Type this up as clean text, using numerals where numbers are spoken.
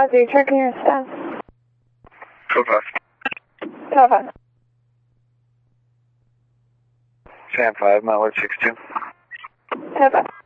Roger, checking your status. Code 5. Code 5. Sam 5, Mount 62. Code 5.